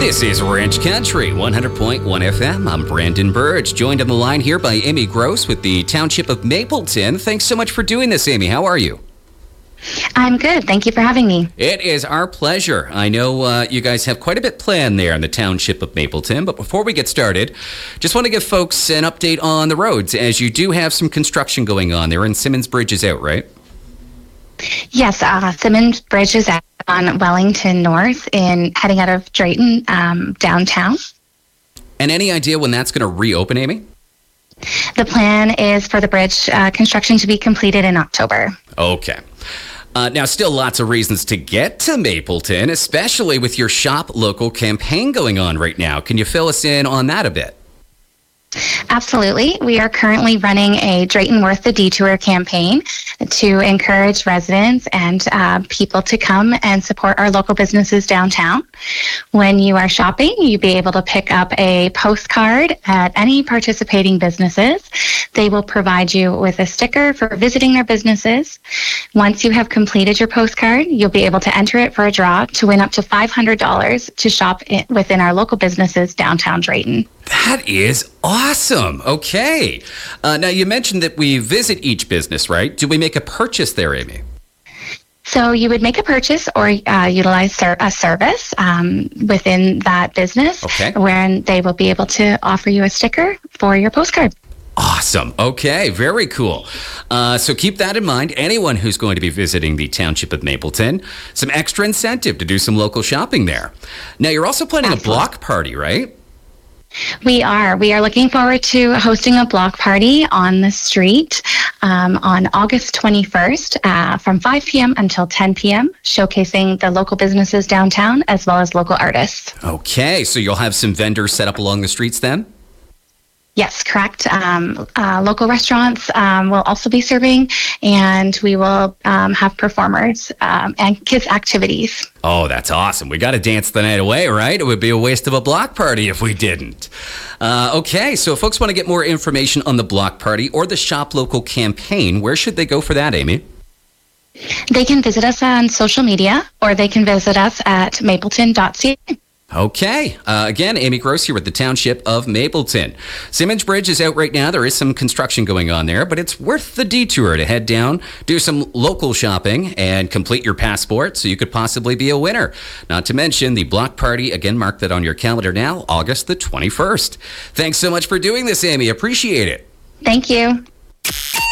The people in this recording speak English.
This is Ranch Country 100.1 FM. I'm Brandon Burge, joined on the line here by Amy Gross with the Township of Mapleton. Thanks so much for doing this, Amy. How are you? I'm good. Thank you for having me. It is our pleasure. I know you guys have quite a bit planned there in the Township of Mapleton, but before we get started, just want to give folks an update on the roads, as you do have some construction going on there, and Simmons Bridge is out, right? Yes, Simmons Bridge is out on Wellington North heading out of Drayton downtown. And any idea when that's going to reopen, Amy? The plan is for the bridge construction to be completed in October. Okay. Now, still lots of reasons to get to Mapleton, especially with your Shop Local campaign going on right now. Can you fill us in on that a bit? Absolutely. We are currently running a Drayton Worth the Detour campaign to encourage residents and people to come and support our local businesses downtown. When you are shopping, you'll be able to pick up a postcard at any participating businesses. They will provide you with a sticker for visiting their businesses. Once you have completed your postcard, you'll be able to enter it for a draw to win up to $500 to shop within our local businesses downtown Drayton. That is awesome. Okay. Now, you mentioned that we visit each business, right? Do we make a purchase there, Amy? So you would make a purchase or utilize a service within that business, where they will be able to offer you a sticker for your postcard. Awesome. Okay, very cool. So keep that in mind. Anyone who's going to be visiting the Township of Mapleton, some extra incentive to do some local shopping there. Now, you're also planning a block party, right? We are looking forward to hosting a block party on the street on August 21st from 5 p.m. until 10 p.m., showcasing the local businesses downtown as well as local artists. Okay, so you'll have some vendors set up along the streets then? Yes, correct. Local restaurants will also be serving, and we will have performers and kids' activities. Oh, that's awesome. We got to dance the night away, right? It would be a waste of a block party if we didn't. Okay, so if folks want to get more information on the block party or the Shop Local campaign, where should they go for that, Amy? They can visit us on social media, or they can visit us at mapleton.ca. Okay. Again, Amy Gross here with the Township of Mapleton. Simmons Bridge is out right now. There is some construction going on there, but it's worth the detour to head down, do some local shopping, and complete your passport so you could possibly be a winner. Not to mention the block party. Again, mark that on your calendar now, August the 21st. Thanks so much for doing this, Amy. Appreciate it. Thank you.